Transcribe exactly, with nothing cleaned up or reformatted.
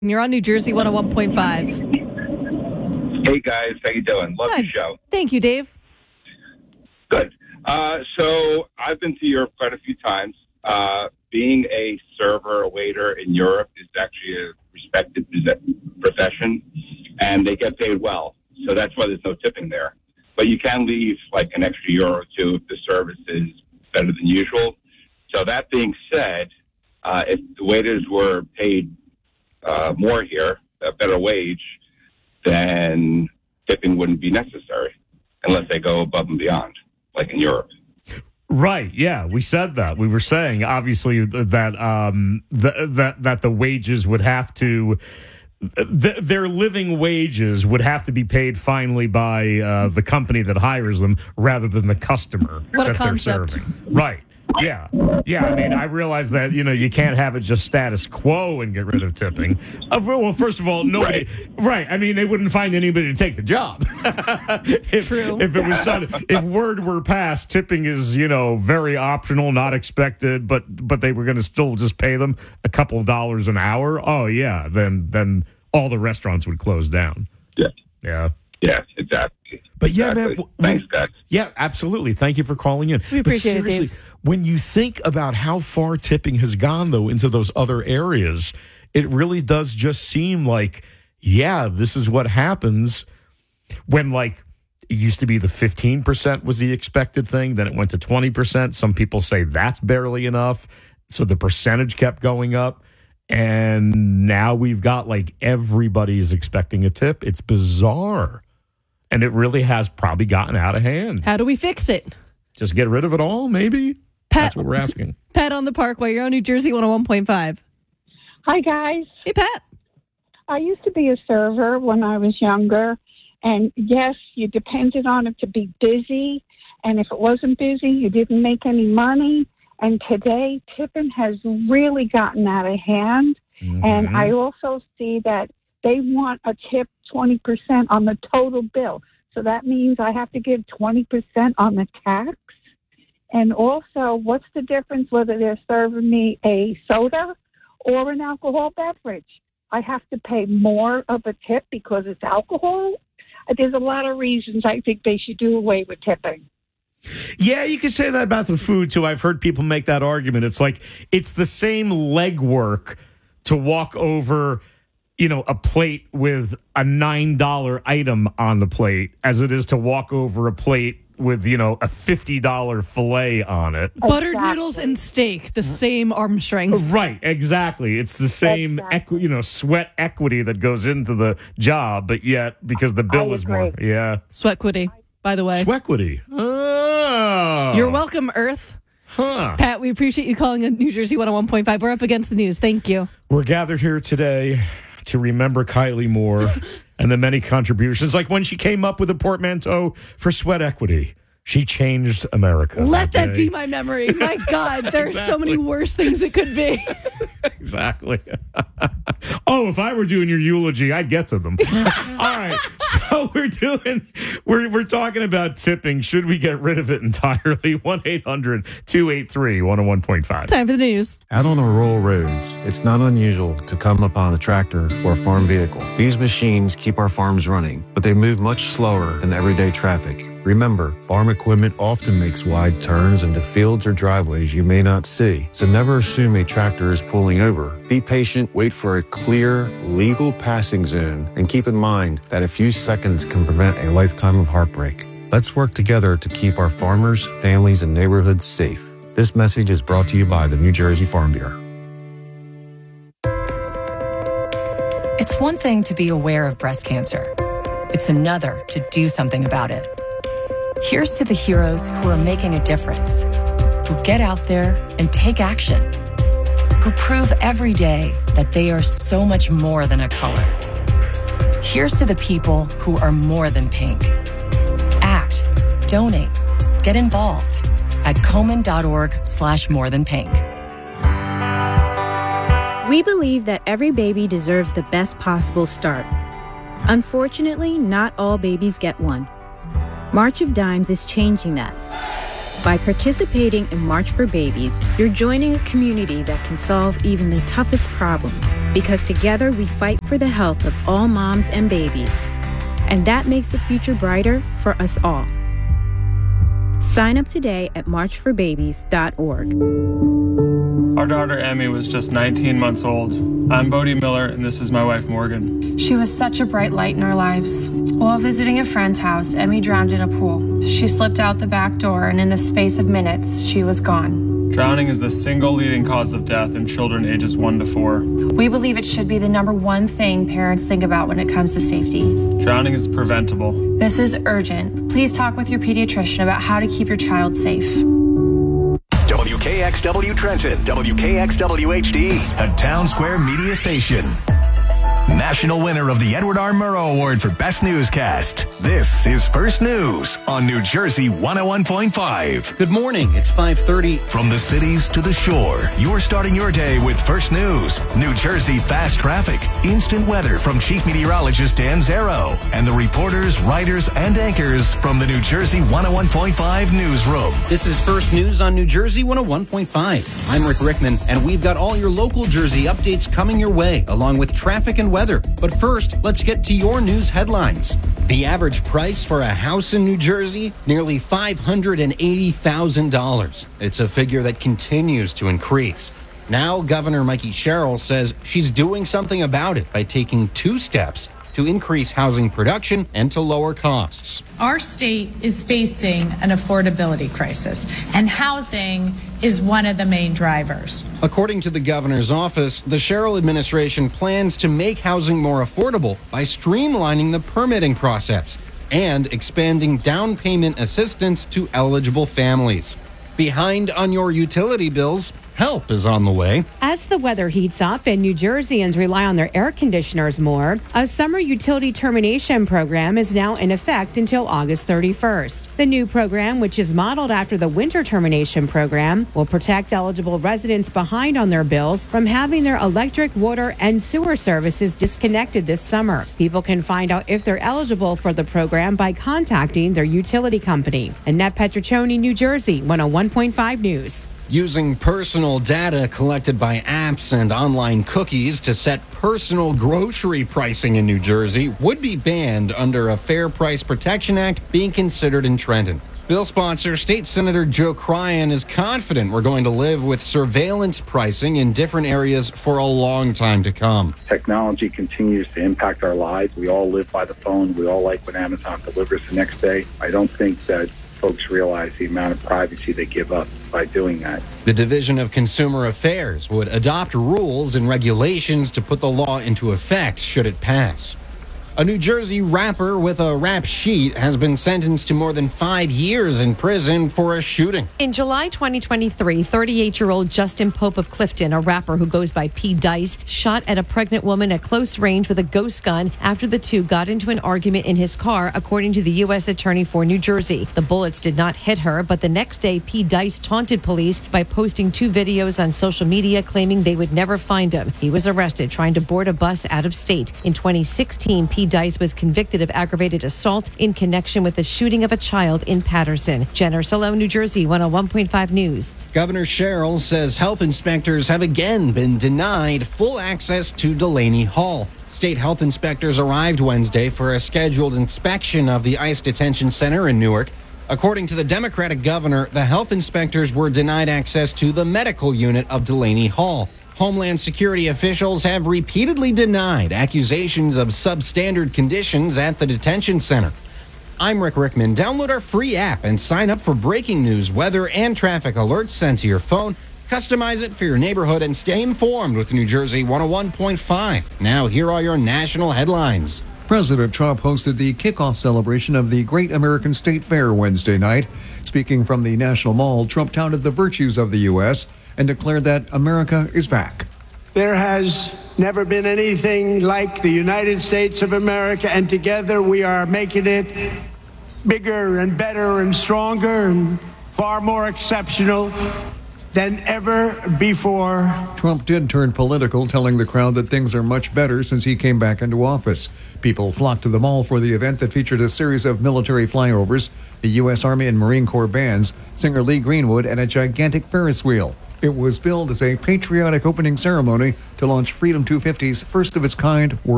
You're on New Jersey one oh one point five. Hey, guys. How you doing? Love Good. the show. Thank you, Dave. Good. Uh, so I've been to Europe quite a few times. Uh, being a server, a waiter in Europe is actually a respected profession, and they get paid well. So that's why there's no tipping there. But you can leave like an extra euro or two if the service is better than usual. So that being said, uh, if the waiters were paid uh, more here, a better wage, then tipping wouldn't be necessary unless they go above and beyond, like in Europe. Right. Yeah, we said that. We were saying obviously that um, the, that that the wages would have to. Th- their living wages would have to be paid finally by uh, the company that hires them rather than the customer What a that they're concept. serving. Right. Yeah. Yeah. I mean, I realize that, you know, you can't have it just status quo and get rid of tipping. Uh, well, first of all, nobody. Right. right. I mean, they wouldn't find anybody to take the job. if, True. If it was some, if word were passed, tipping is, you know, very optional, not expected, but but they were going to still just pay them a couple of dollars an hour. Oh yeah, then then all the restaurants would close down. Yeah. Yeah. Yeah, exactly. But yeah, exactly. man. w- Thanks, when- guys. Yeah, absolutely. Thank you for calling in. We appreciate but it, seriously, Dave. when you think about how far tipping has gone, though, into those other areas, it really does just seem like, yeah, this is what happens when, like, it used to be the fifteen percent was the expected thing. Then it went to twenty percent. Some people say that's barely enough. So the percentage kept going up. And now we've got, like, everybody is expecting a tip. It's bizarre. And it really has probably gotten out of hand. How do we fix it? Just get rid of it all, maybe? Pat, That's what we're asking. Pat on the Parkway. You're on New Jersey one oh one point five. Hi, guys. Hey, Pat. I used to be a server when I was younger, and yes, you depended on it to be busy, and if it wasn't busy, you didn't make any money. And today, tipping has really gotten out of hand, Mm-hmm. and I also see that they want a tip twenty percent on the total bill. So that means I have to give twenty percent on the tax. And also, what's the difference whether they're serving me a soda or an alcohol beverage? I have to pay more of a tip because it's alcohol. There's a lot of reasons I think they should do away with tipping. Yeah, you can say that about the food, too. I've heard people make that argument. It's like it's the same legwork to walk over, you know, a plate with a nine dollar item on the plate as it is to walk over a plate with, you know, a fifty dollar filet on it. Buttered Exactly. noodles and steak, the same arm strength. Right, exactly. It's the same, Exactly. equi- you know, sweat equity that goes into the job, but yet because the bill I is more. agree. Yeah. Sweatquity, by the way. Sweatquity. Oh. You're welcome, Earth. Huh. Pat, we appreciate you calling in New Jersey one oh one point five. We're up against the news. Thank you. We're gathered here today to remember Kylie Moore and the many contributions, like when she came up with a portmanteau for sweat equity. She changed America. Let that day. be my memory. My God, there are so many Exactly. worse things it could be. Exactly. Oh, if I were doing your eulogy, I'd get to them. All right. So we're doing, we're we're talking about tipping. Should we get rid of it entirely? one eight hundred two eight three one oh one point five. Time for the news. Out on our rural roads, it's not unusual to come upon a tractor or a farm vehicle. These machines keep our farms running, but they move much slower than everyday traffic. Remember, farm equipment often makes wide turns into fields or driveways you may not see, so never assume a tractor is pulling over. Be patient, wait for a clear, legal passing zone, and keep in mind that a few seconds can prevent a lifetime of heartbreak. Let's work together to keep our farmers, families, and neighborhoods safe. This message is brought to you by the New Jersey Farm Bureau. It's one thing to be aware of breast cancer. It's another to do something about it. Here's to the heroes who are making a difference, who get out there and take action, who prove every day that they are so much more than a color. Here's to the people who are more than pink. Act, donate, get involved at Komen.org slash more than pink. We believe that every baby deserves the best possible start. Unfortunately, not all babies get one. March of Dimes is changing that. By participating in March for Babies, you're joining a community that can solve even the toughest problems. Because together we fight for the health of all moms and babies. And that makes the future brighter for us all. Sign up today at march for babies dot org. Our daughter Emmy was just nineteen months old. I'm Bodie Miller, and this is my wife Morgan. She was such a bright light in our lives. While visiting a friend's house, Emmy drowned in a pool. She slipped out the back door, and in the space of minutes, she was gone. Drowning is the single leading cause of death in children ages one to four. We believe it should be the number one thing parents think about when it comes to safety. Drowning is preventable. This is urgent. Please talk with your pediatrician about how to keep your child safe. W K X W Trenton, W K X W H D, a Town Square media station. National winner of the Edward R. Murrow Award for Best Newscast. This is First News on New Jersey one oh one point five. Good morning. It's five thirty. From the cities to the shore, you're starting your day with First News. New Jersey fast traffic, instant weather from Chief Meteorologist Dan Zero, and the reporters, writers, and anchors from the New Jersey one oh one point five newsroom. This is First News on New Jersey one oh one point five. I'm Rick Rickman, and we've got all your local Jersey updates coming your way, along with traffic and weather. But first, let's get to your news headlines. The average price for a house in New Jersey, nearly five hundred eighty thousand dollars. It's a figure that continues to increase. Now, Governor Mikey Sherrill says she's doing something about it by taking two steps to increase housing production and to lower costs. Our state is facing an affordability crisis, and housing is one of the main drivers. According to the governor's office, the Sherrill administration plans to make housing more affordable by streamlining the permitting process and expanding down payment assistance to eligible families. Behind on your utility bills? Help is on the way. As the weather heats up and New Jerseyans rely on their air conditioners more, a summer utility termination program is now in effect until August thirty-first. The new program, which is modeled after the winter termination program, will protect eligible residents behind on their bills from having their electric, water, and sewer services disconnected this summer. People can find out if they're eligible for the program by contacting their utility company. Annette Petriccioni, New Jersey, one oh one point five News. Using personal data collected by apps and online cookies to set personal grocery pricing in New Jersey would be banned under a Fair Price Protection Act being considered in Trenton. Bill sponsor State Senator Joe Cryan is confident we're going to live with surveillance pricing in different areas for a long time to come. Technology continues to impact our lives. We all live by the phone. We all like when Amazon delivers the next day. I don't think that folks realize the amount of privacy they give up by doing that. The Division of Consumer Affairs would adopt rules and regulations to put the law into effect should it pass. A New Jersey rapper with a rap sheet has been sentenced to more than five years in prison for a shooting. In July twenty twenty-three, thirty-eight-year-old Justin Pope of Clifton, a rapper who goes by P. Dice, shot at a pregnant woman at close range with a ghost gun after the two got into an argument in his car, according to the U S Attorney for New Jersey. The bullets did not hit her, but the next day, P. Dice taunted police by posting two videos on social media claiming they would never find him. He was arrested trying to board a bus out of state. In twenty sixteen, P. Dice was convicted of aggravated assault in connection with the shooting of a child in Patterson. Jenner Salone, New Jersey, one oh one point five News. Governor Sherrill says health inspectors have again been denied full access to Delaney Hall. State health inspectors arrived Wednesday for a scheduled inspection of the ICE detention center in Newark. According to the Democratic governor, the health inspectors were denied access to the medical unit of Delaney Hall. Homeland Security officials have repeatedly denied accusations of substandard conditions at the detention center. I'm Rick Rickman. Download our free app and sign up for breaking news, weather, and traffic alerts sent to your phone. Customize it for your neighborhood and stay informed with New Jersey one oh one point five. Now, here are your national headlines. President Trump hosted the kickoff celebration of the Great American State Fair Wednesday night. Speaking from the National Mall, Trump touted the virtues of the U S and declared that America is back. There has never been anything like the United States of America, and together we are making it bigger and better and stronger and far more exceptional than ever before. Trump did turn political, telling the crowd that things are much better since he came back into office. People flocked to the mall for the event that featured a series of military flyovers, the U S Army and Marine Corps bands, singer Lee Greenwood, and a gigantic Ferris wheel. It was billed as a patriotic opening ceremony to launch Freedom two fifty's first of its kind